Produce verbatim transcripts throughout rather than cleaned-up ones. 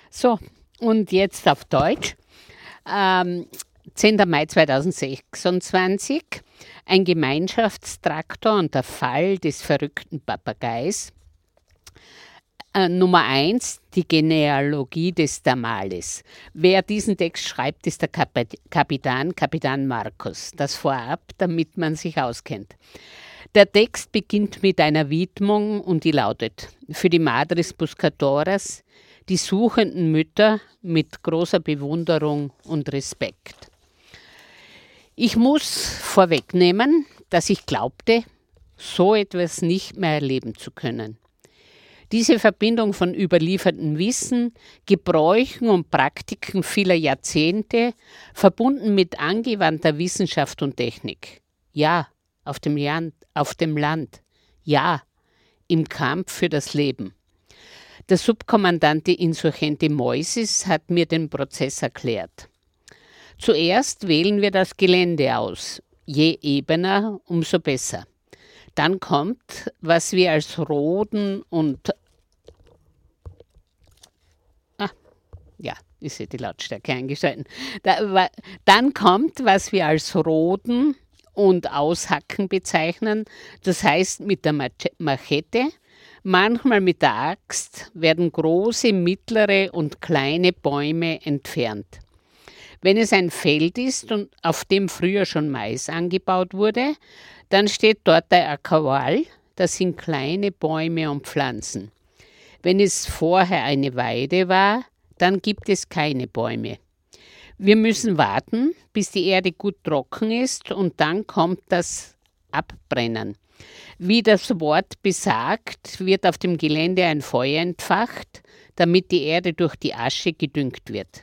So, und jetzt auf Deutsch. Ähm, zehnter Mai zweitausendsechsundzwanzig, ein Gemeinschaftstraktor und der Fall des verrückten Papageis. Äh, Nummer eins, die Genealogie des Damales. Wer diesen Text schreibt, ist der Kap- Kapitän, Kapitän Markus. Das vorab, damit man sich auskennt. Der Text beginnt mit einer Widmung und die lautet: Für die Madres Buscadoras, die suchenden Mütter, mit großer Bewunderung und Respekt. Ich muss vorwegnehmen, dass ich glaubte, so etwas nicht mehr erleben zu können. Diese Verbindung von überliefertem Wissen, Gebräuchen und Praktiken vieler Jahrzehnte, verbunden mit angewandter Wissenschaft und Technik. Ja, auf dem Land, auf dem Land. Ja, im Kampf für das Leben. Der Subkommandante Insurgente Moises hat mir den Prozess erklärt. Zuerst wählen wir das Gelände aus. Je ebener, umso besser. Dann kommt, was wir als Roden und... Ah, ja, ich sehe die Lautstärke eingeschalten. Da, dann kommt, was wir als Roden und Aushacken bezeichnen. Das heißt, mit der Machete, manchmal mit der Axt, werden große, mittlere und kleine Bäume entfernt. Wenn es ein Feld ist, und auf dem früher schon Mais angebaut wurde, dann steht dort der Ackerwall, das sind kleine Bäume und Pflanzen. Wenn es vorher eine Weide war, dann gibt es keine Bäume. Wir müssen warten, bis die Erde gut trocken ist, und dann kommt das Abbrennen. Wie das Wort besagt, wird auf dem Gelände ein Feuer entfacht, damit die Erde durch die Asche gedüngt wird.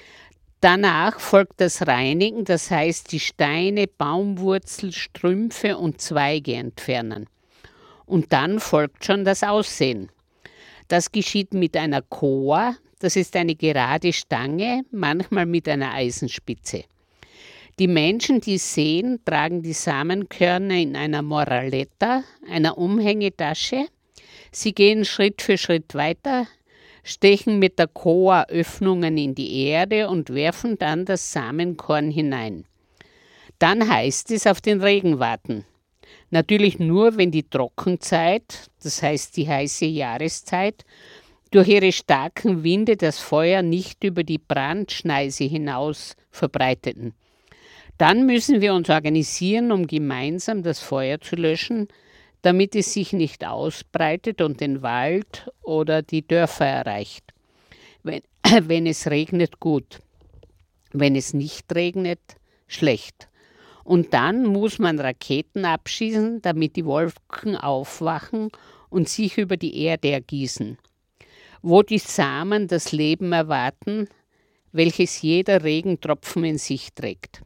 Danach folgt das Reinigen, das heißt die Steine, Baumwurzel, Strümpfe und Zweige entfernen. Und dann folgt schon das Aussehen. Das geschieht mit einer Koa, das ist eine gerade Stange, manchmal mit einer Eisenspitze. Die Menschen, die säen, tragen die Samenkörner in einer Moraletta, einer Umhängetasche. Sie gehen Schritt für Schritt weiter, stechen mit der Koa Öffnungen in die Erde und werfen dann das Samenkorn hinein. Dann heißt es auf den Regen warten. Natürlich nur, wenn die Trockenzeit, das heißt die heiße Jahreszeit, durch ihre starken Winde das Feuer nicht über die Brandschneise hinaus verbreiteten. Dann müssen wir uns organisieren, um gemeinsam das Feuer zu löschen, damit es sich nicht ausbreitet und den Wald oder die Dörfer erreicht. Wenn, wenn es regnet, gut. Wenn es nicht regnet, schlecht. Und dann muss man Raketen abschießen, damit die Wolken aufwachen und sich über die Erde ergießen. Wo die Samen das Leben erwarten, welches jeder Regentropfen in sich trägt.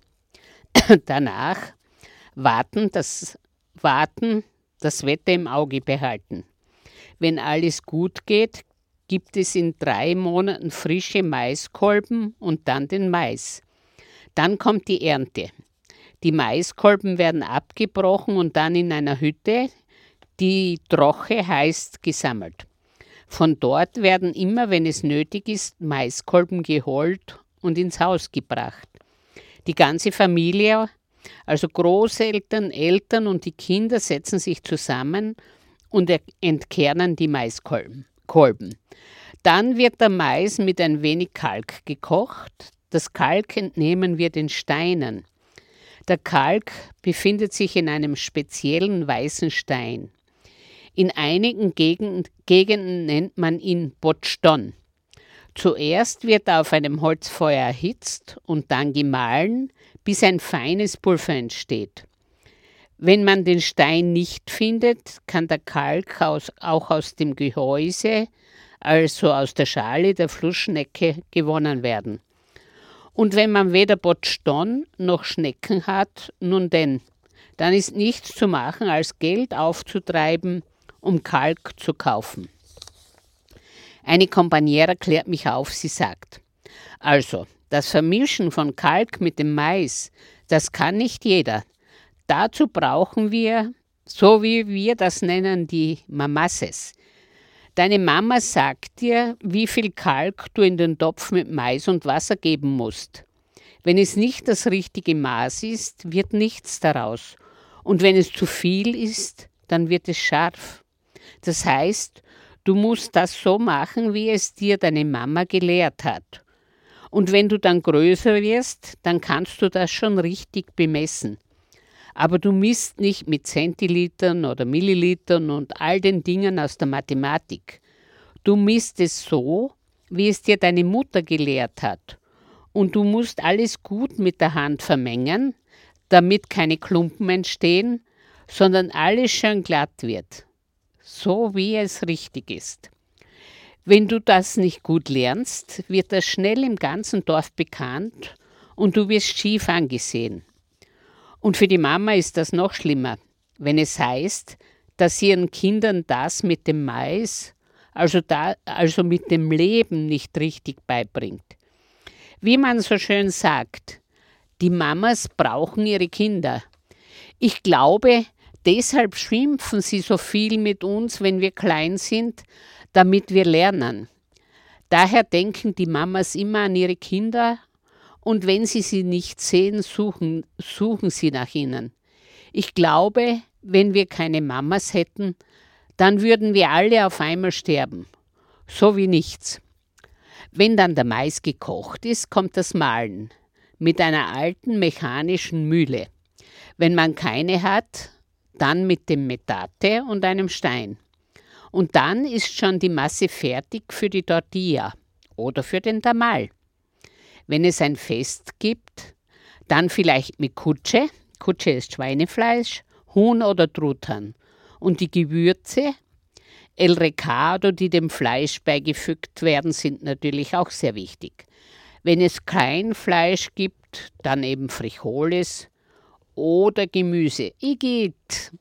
Danach warten, das Warten, das Wetter im Auge behalten. Wenn alles gut geht, gibt es in drei Monaten frische Maiskolben und dann den Mais. Dann kommt die Ernte. Die Maiskolben werden abgebrochen und dann in einer Hütte, die Troche heißt, gesammelt. Von dort werden immer, wenn es nötig ist, Maiskolben geholt und ins Haus gebracht. Die ganze Familie, also Großeltern, Eltern und die Kinder, setzen sich zusammen und entkernen die Maiskolben. Dann wird der Mais mit ein wenig Kalk gekocht. Das Kalk entnehmen wir den Steinen. Der Kalk befindet sich in einem speziellen weißen Stein. In einigen Gegenden, Gegenden nennt man ihn Botston. Zuerst wird er auf einem Holzfeuer erhitzt und dann gemahlen, bis ein feines Pulver entsteht. Wenn man den Stein nicht findet, kann der Kalk aus, auch aus dem Gehäuse, also aus der Schale der Flussschnecke, gewonnen werden. Und wenn man weder Botston noch Schnecken hat, nun denn, dann ist nichts zu machen, als Geld aufzutreiben, um Kalk zu kaufen. Eine Kompaniera klärt mich auf, sie sagt: Also, das Vermischen von Kalk mit dem Mais, das kann nicht jeder. Dazu brauchen wir, so wie wir das nennen, die Mamasses. Deine Mama sagt dir, wie viel Kalk du in den Topf mit Mais und Wasser geben musst. Wenn es nicht das richtige Maß ist, wird nichts daraus. Und wenn es zu viel ist, dann wird es scharf. Das heißt, du musst das so machen, wie es dir deine Mama gelehrt hat. Und wenn du dann größer wirst, dann kannst du das schon richtig bemessen. Aber du misst nicht mit Zentilitern oder Millilitern und all den Dingen aus der Mathematik. Du misst es so, wie es dir deine Mutter gelehrt hat. Und du musst alles gut mit der Hand vermengen, damit keine Klumpen entstehen, sondern alles schön glatt wird. So wie es richtig ist. Wenn du das nicht gut lernst, wird das schnell im ganzen Dorf bekannt und du wirst schief angesehen. Und für die Mama ist das noch schlimmer, wenn es heißt, dass sie ihren Kindern das mit dem Mais, also, da, also mit dem Leben nicht richtig beibringt. Wie man so schön sagt, die Mamas brauchen ihre Kinder. Ich glaube, deshalb schimpfen sie so viel mit uns, wenn wir klein sind, damit wir lernen. Daher denken die Mamas immer an ihre Kinder und wenn sie sie nicht sehen, suchen, suchen sie nach ihnen. Ich glaube, wenn wir keine Mamas hätten, dann würden wir alle auf einmal sterben. So wie nichts. Wenn dann der Mais gekocht ist, kommt das Mahlen mit einer alten mechanischen Mühle. Wenn man keine hat, dann mit dem Metate und einem Stein. Und dann ist schon die Masse fertig für die Tortilla oder für den Tamal. Wenn es ein Fest gibt, dann vielleicht mit Kutsche, Kutsche ist Schweinefleisch, Huhn oder Truthahn. Und die Gewürze, El Recado, die dem Fleisch beigefügt werden, sind natürlich auch sehr wichtig. Wenn es kein Fleisch gibt, dann eben Frijoles oder Gemüse. Igitt.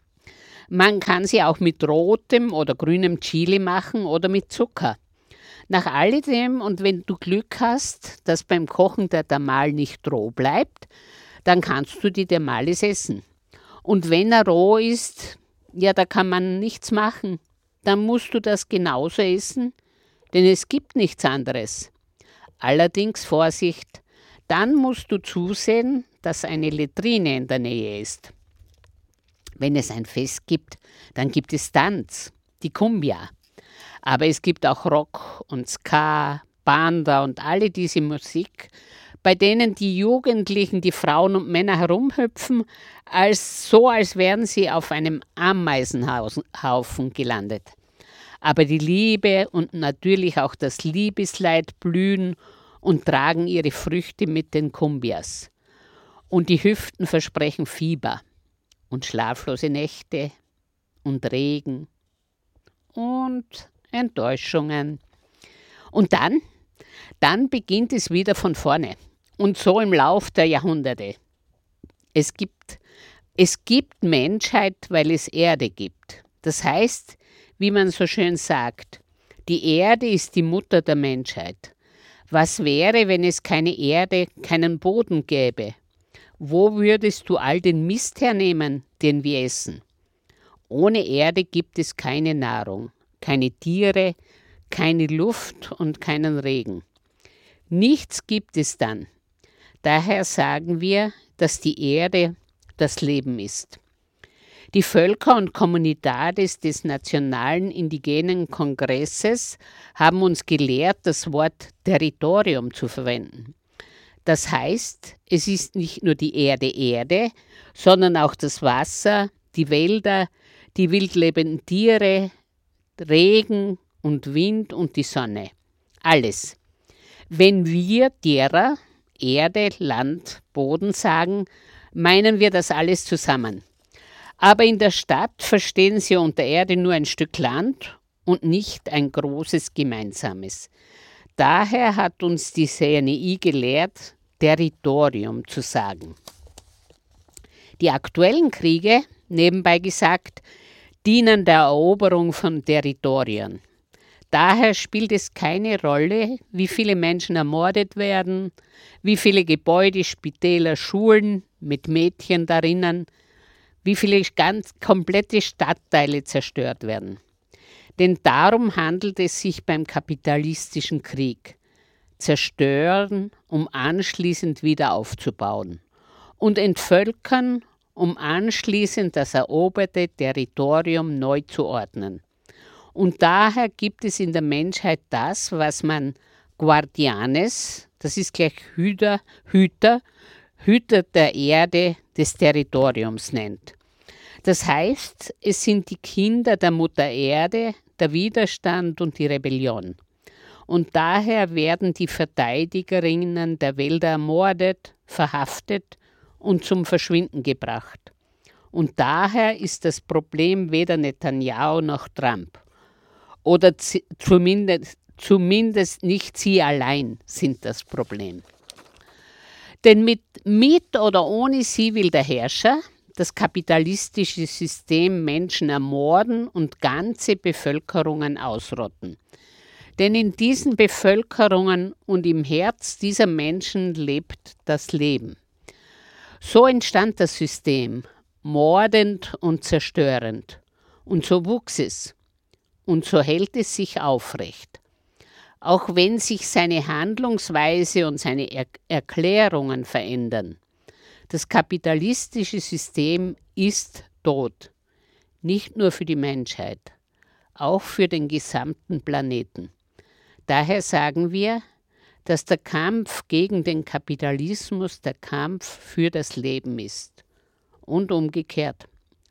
Man kann sie auch mit rotem oder grünem Chili machen oder mit Zucker. Nach alledem und wenn du Glück hast, dass beim Kochen der Tamal nicht roh bleibt, dann kannst du die Tamales essen. Und wenn er roh ist, ja, da kann man nichts machen. Dann musst du das genauso essen, denn es gibt nichts anderes. Allerdings Vorsicht, dann musst du zusehen, dass eine Latrine in der Nähe ist. Wenn es ein Fest gibt, dann gibt es Tanz, die Cumbia. Aber es gibt auch Rock und Ska, Banda und alle diese Musik, bei denen die Jugendlichen, die Frauen und Männer herumhüpfen, als, so als wären sie auf einem Ameisenhaufen gelandet. Aber die Liebe und natürlich auch das Liebesleid blühen und tragen ihre Früchte mit den Cumbias. Und die Hüften versprechen Fieber und schlaflose Nächte und Regen und Enttäuschungen. Und dann, dann beginnt es wieder von vorne. Und so im Lauf der Jahrhunderte. Es gibt, es gibt Menschheit, weil es Erde gibt. Das heißt, wie man so schön sagt, die Erde ist die Mutter der Menschheit. Was wäre, wenn es keine Erde, keinen Boden gäbe? Wo würdest du all den Mist hernehmen, den wir essen? Ohne Erde gibt es keine Nahrung, keine Tiere, keine Luft und keinen Regen. Nichts gibt es dann. Daher sagen wir, dass die Erde das Leben ist. Die Völker- und Comunidades des Nationalen Indigenen Kongresses haben uns gelehrt, das Wort Territorium zu verwenden. Das heißt, es ist nicht nur die Erde Erde, sondern auch das Wasser, die Wälder, die wildlebenden Tiere, Regen und Wind und die Sonne. Alles. Wenn wir derer, Erde, Land, Boden sagen, meinen wir das alles zusammen. Aber in der Stadt verstehen sie unter Erde nur ein Stück Land und nicht ein großes Gemeinsames. Daher hat uns die C N I gelehrt, Territorium zu sagen. Die aktuellen Kriege, nebenbei gesagt, dienen der Eroberung von Territorien. Daher spielt es keine Rolle, wie viele Menschen ermordet werden, wie viele Gebäude, Spitäler, Schulen mit Mädchen darinnen, wie viele ganz komplette Stadtteile zerstört werden. Denn darum handelt es sich beim kapitalistischen Krieg. Zerstören, um anschließend wieder aufzubauen. Und entvölkern, um anschließend das eroberte Territorium neu zu ordnen. Und daher gibt es in der Menschheit das, was man Guardianes, das ist gleich Hüter, Hüter, Hüter der Erde, des Territoriums nennt. Das heißt, es sind die Kinder der Mutter Erde, der Widerstand und die Rebellion. Und daher werden die Verteidigerinnen der Wälder ermordet, verhaftet und zum Verschwinden gebracht. Und daher ist das Problem weder Netanyahu noch Trump. Oder zumindest, zumindest nicht sie allein sind das Problem. Denn mit, mit oder ohne sie will der Herrscher, das kapitalistische System, Menschen ermorden und ganze Bevölkerungen ausrotten. Denn in diesen Bevölkerungen und im Herz dieser Menschen lebt das Leben. So entstand das System, mordend und zerstörend. Und so wuchs es. Und so hält es sich aufrecht. Auch wenn sich seine Handlungsweise und seine er- Erklärungen verändern. Das kapitalistische System ist tot. Nicht nur für die Menschheit, auch für den gesamten Planeten. Daher sagen wir, dass der Kampf gegen den Kapitalismus der Kampf für das Leben ist. Und umgekehrt.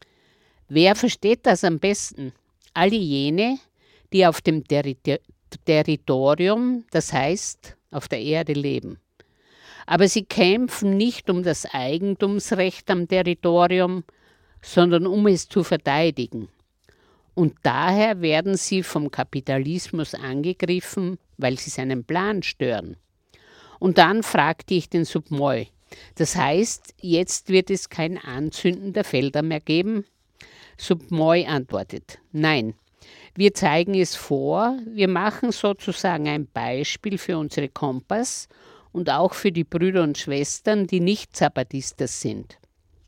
Wer versteht das am besten? Alle jene, die auf dem Terri- Territorium, das heißt auf der Erde, leben. Aber sie kämpfen nicht um das Eigentumsrecht am Territorium, sondern um es zu verteidigen. Und daher werden sie vom Kapitalismus angegriffen, weil sie seinen Plan stören. Und dann fragte ich den Submoi, das heißt, jetzt wird es kein Anzünden der Felder mehr geben? Submoi antwortet, nein, wir zeigen es vor, wir machen sozusagen ein Beispiel für unsere Kompass und auch für die Brüder und Schwestern, die nicht Zapatistas sind.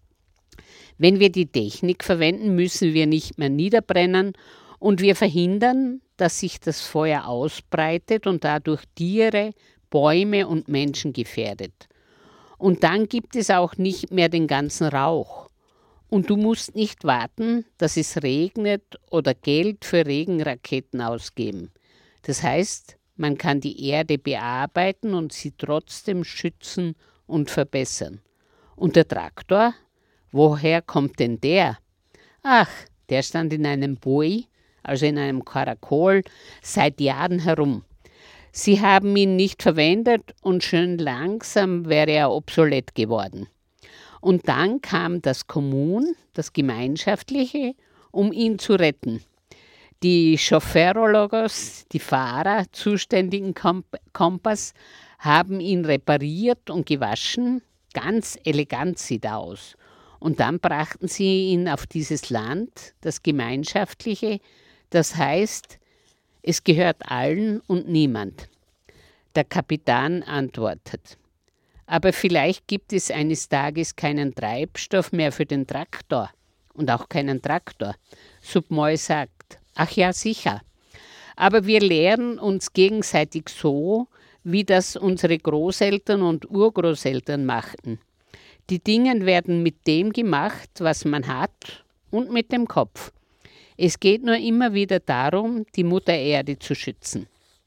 Wenn wir die Technik verwenden, müssen wir nicht mehr niederbrennen und wir verhindern, dass sich das Feuer ausbreitet und dadurch Tiere, Bäume und Menschen gefährdet. Und dann gibt es auch nicht mehr den ganzen Rauch. Und du musst nicht warten, dass es regnet oder Geld für Regenraketen ausgeben. Das heißt, man kann die Erde bearbeiten und sie trotzdem schützen und verbessern. Und der Traktor? Woher kommt denn der? Ach, der stand in einem Bui, also in einem Karakol, seit Jahren herum. Sie haben ihn nicht verwendet und schön langsam wäre er obsolet geworden. Und dann kam das Kommun, das Gemeinschaftliche, um ihn zu retten. Die Chauffeurologos, die Fahrer, zuständigen Kompass, haben ihn repariert und gewaschen. Ganz elegant sieht er aus. Und dann brachten sie ihn auf dieses Land, das Gemeinschaftliche, das heißt, es gehört allen und niemand. Der Kapitän antwortet, aber vielleicht gibt es eines Tages keinen Treibstoff mehr für den Traktor und auch keinen Traktor. Submoi sagt, ach ja, sicher. Aber wir lehren uns gegenseitig so, wie das unsere Großeltern und Urgroßeltern machten. Die Dinge werden mit dem gemacht, was man hat und mit dem Kopf. Es geht nur immer wieder darum, die Mutter Erde zu schützen.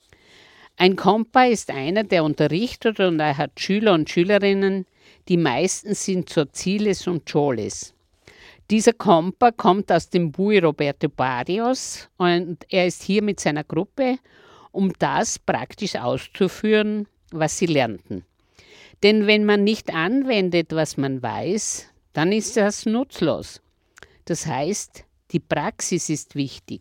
Ein Kompa ist einer, der unterrichtet und er hat Schüler und Schülerinnen, die meisten sind Soziles und Choles. Dieser Kompa kommt aus dem Bui Roberto Barrios und er ist hier mit seiner Gruppe, um das praktisch auszuführen, was sie lernten. Denn wenn man nicht anwendet, was man weiß, dann ist das nutzlos. Das heißt, die Praxis ist wichtig.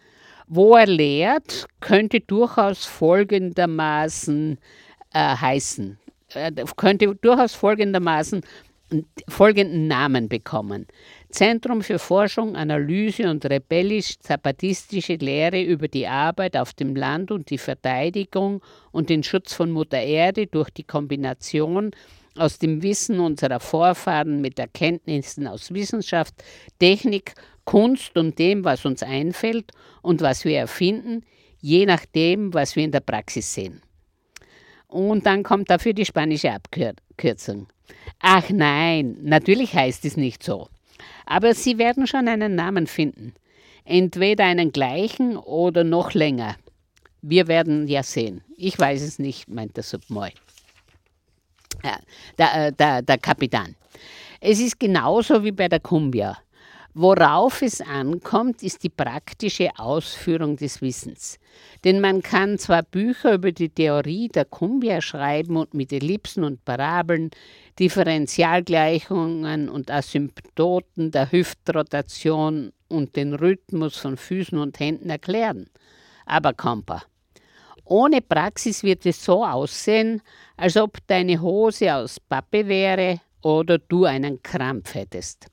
Wo er lehrt, könnte durchaus folgendermaßen äh, heißen, äh, könnte durchaus folgendermaßen folgenden Namen bekommen. Zentrum für Forschung, Analyse und rebellisch-zapatistische Lehre über die Arbeit auf dem Land und die Verteidigung und den Schutz von Mutter Erde durch die Kombination aus dem Wissen unserer Vorfahren mit Erkenntnissen aus Wissenschaft, Technik, Kunst und dem, was uns einfällt und was wir erfinden, je nachdem, was wir in der Praxis sehen. Und dann kommt dafür die spanische Abkürzung. Ach nein, natürlich heißt es nicht so. Aber Sie werden schon einen Namen finden. Entweder einen gleichen oder noch länger. Wir werden ja sehen. Ich weiß es nicht, meint der Submoy. Ja, der, der, der Kapitän. Es ist genauso wie bei der Cumbia. Worauf es ankommt, ist die praktische Ausführung des Wissens. Denn man kann zwar Bücher über die Theorie der Cumbia schreiben und mit Ellipsen und Parabeln, Differentialgleichungen und Asymptoten der Hüftrotation und den Rhythmus von Füßen und Händen erklären. Aber Kompa, ohne Praxis wird es so aussehen, als ob deine Hose aus Pappe wäre oder du einen Krampf hättest.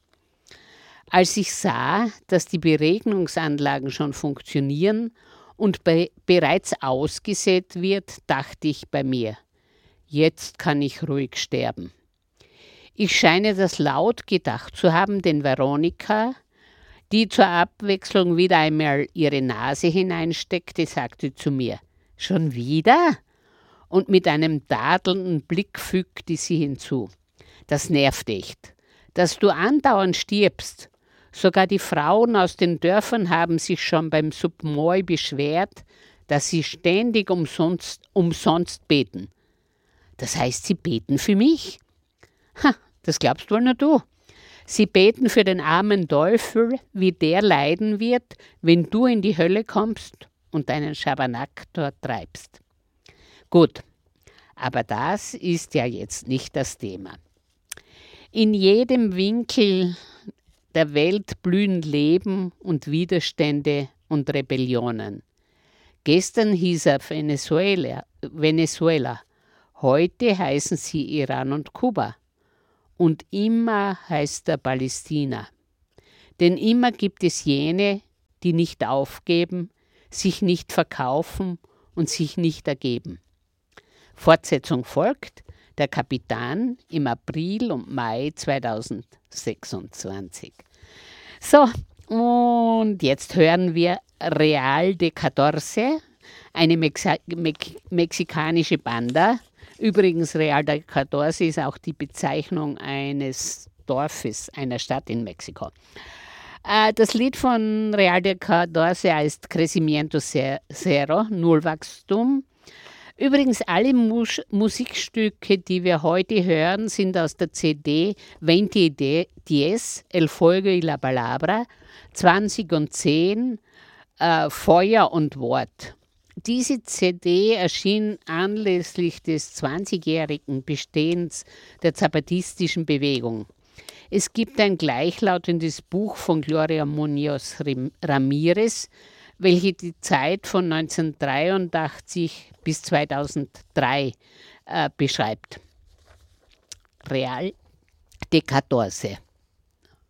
Als ich sah, dass die Beregnungsanlagen schon funktionieren und be- bereits ausgesät wird, dachte ich bei mir, jetzt kann ich ruhig sterben. Ich scheine das laut gedacht zu haben, denn Veronika, die zur Abwechslung wieder einmal ihre Nase hineinsteckte, sagte zu mir, »Schon wieder?« Und mit einem tadelnden Blick fügte sie hinzu, »Das nervt echt, dass du andauernd stirbst. Sogar die Frauen aus den Dörfern haben sich schon beim Submoy beschwert, dass sie ständig umsonst, umsonst beten.« »Das heißt, sie beten für mich?« »Ha, das glaubst wohl nur du. Sie beten für den armen Teufel, wie der leiden wird, wenn du in die Hölle kommst und deinen Schabernack dort treibst.« Gut, aber das ist ja jetzt nicht das Thema. In jedem Winkel der Welt blühen Leben und Widerstände und Rebellionen. Gestern hieß er Venezuela, Venezuela, heute heißen sie Iran und Kuba. Und immer heißt er Palästina. Denn immer gibt es jene, die nicht aufgeben, sich nicht verkaufen und sich nicht ergeben. Fortsetzung folgt, der Kapitän im April und Mai zweitausendsechsundzwanzig. So, und jetzt hören wir Real de catorce, eine Mexa- Me- mexikanische Banda. Übrigens, Real de catorce ist auch die Bezeichnung eines Dorfes, einer Stadt in Mexiko. Äh, das Lied von Real de catorce heißt Crecimiento Cero, Nullwachstum. Übrigens, alle Mus- Musikstücke, die wir heute hören, sind aus der C D veinte diez, El Fuego y la Palabra, zwanzig und zehn, äh, Feuer und Wort. Diese C D erschien anlässlich des zwanzigjährigen Bestehens der zapatistischen Bewegung. Es gibt ein gleichlautendes Buch von Gloria Muñoz Ramirez, welche die Zeit von neunzehnhundertdreiundachtzig bis zweitausenddrei äh, beschreibt. Real de catorce.